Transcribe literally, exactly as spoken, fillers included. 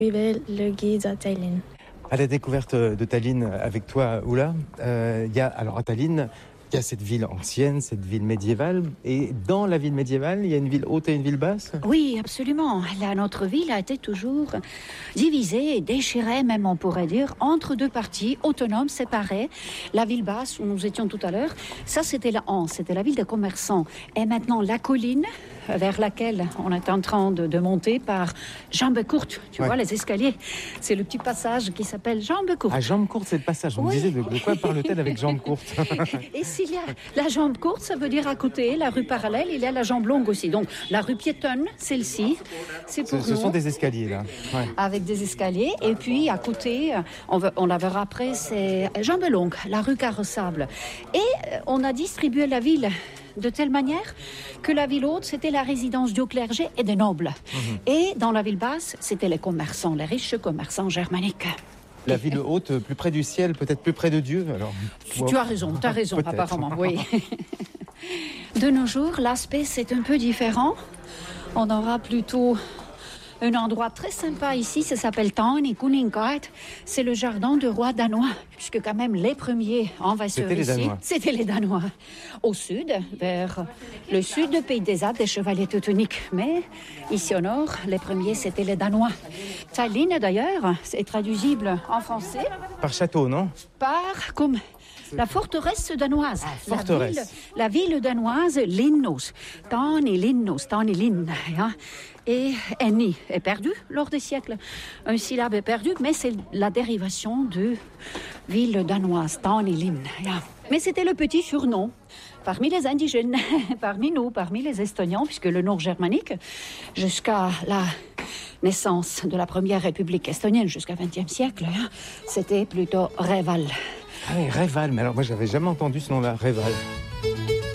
Suivez le guide à Tallinn. À la découverte de Tallinn avec toi, Oula, euh, y a, alors à Tallinn, il y a cette ville ancienne, cette ville médiévale, et dans la ville médiévale, il y a une ville haute et une ville basse. Oui, absolument. Là, notre ville a été toujours divisée et déchirée, même on pourrait dire, entre deux parties autonomes, séparées. La ville basse, où nous étions tout à l'heure, ça c'était la Hanse, c'était la ville des commerçants. Et maintenant, la colline, vers laquelle on est en train de, de monter par jambes courtes. Tu ouais. vois, les escaliers. C'est le petit passage qui s'appelle jambes courtes. Ah, jambes courtes, c'est le passage. On oui. me disait, de, de quoi parle-t-elle avec jambes courtes? Et s'il y a la jambe courte, ça veut dire à côté, la rue parallèle, il y a la jambe longue aussi. Donc, la rue piétonne, celle-ci, c'est pour ce, nous. Ce sont des escaliers, là. Ouais. Avec des escaliers. Et puis, à côté, on, va, on la verra après, c'est jambe longue, la rue carrossable. Et on a distribué la ville de telle manière que la ville haute, c'était la résidence du clergé et des nobles. Mmh. Et dans la ville basse, c'était les commerçants, les riches commerçants germaniques. La ville haute, plus près du ciel, peut-être plus près de Dieu, alors. Tu, tu as raison, tu as raison, peut-être. Apparemment, oui. De nos jours, l'aspect, c'est un peu différent. On aura plutôt un endroit très sympa ici, ça s'appelle Tawny Kuninggaard. C'est le jardin du roi danois, puisque quand même les premiers envahisseurs c'était ici, les Danois. c'était les Danois. Au sud, vers le sud du pays des Alpes, des chevaliers teutoniques. Mais ici au nord, les premiers, c'était les Danois. Tallinn, d'ailleurs, c'est traduisible en français. Par château, non? Par comme la forteresse danoise. Ah, forteresse. La ville, la ville danoise, Linnos. Tawny Linnos, Tawny Linn. Hein. Et Eni est perdu lors des siècles. Un syllabe est perdu, mais c'est la dérivation de ville danoise, Tawny Linn. Hein. Mais c'était le petit surnom parmi les indigènes, parmi nous, parmi les Estoniens, puisque le nord germanique, jusqu'à la naissance de la première république estonienne, jusqu'au vingtième siècle, hein, c'était plutôt Reval. Ah oui, Reval, mais alors moi j'avais jamais entendu ce nom-là, Reval.